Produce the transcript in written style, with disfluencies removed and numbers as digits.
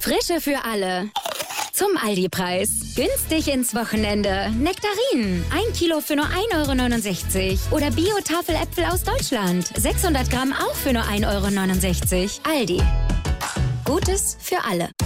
Frische für alle. Zum Aldi-Preis. Günstig ins Wochenende. Nektarinen. 1 Kilo für nur 1,69 €. Oder Bio-Tafeläpfel aus Deutschland. 600 Gramm auch für nur 1,69 €. Aldi. Gutes für alle.